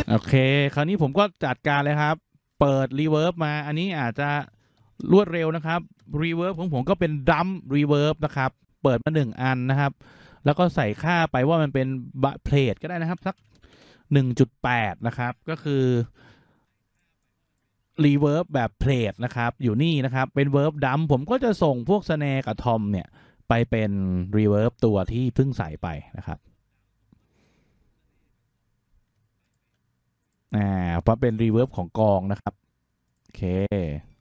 โอเคคราวนี้ผมก็จัดการเลยครับเปิดรีเวิร์บมาอันนี้อาจจะรวดเร็วนะครับรีเวิร์บของผมก็เป็นดัมรีเวิร์บนะครับเปิดมา1 อันนะครับแล้วก็ใส่ค่าไปว่ามันเป็นเพลทก็ได้นะครับสัก1.8นะครับก็คือรีเวิร์บแบบเพลทนะครับอยู่นี่นะครับเป็นเวิร์บดัมผมก็จะส่งพวกสแนร์กับทอมเนี่ยไปเป็นรีเวิร์บตัวที่เพิ่งใส่ไปนะครับเพราะเป็นรีเวิร์บของกองนะครับโอเค